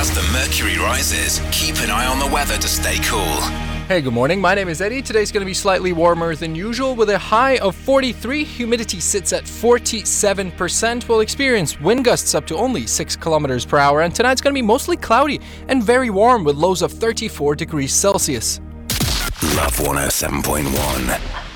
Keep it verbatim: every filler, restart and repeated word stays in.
As the mercury rises, keep an eye on the weather to stay cool. Hey, good morning. My name is Eddie. Today's going to be slightly warmer than usual with a high of forty-three. Humidity sits at forty-seven percent. We'll experience wind gusts up to only six kilometers per hour. And tonight's going to be mostly cloudy and very warm with lows of thirty-four degrees Celsius. Love one oh seven point one.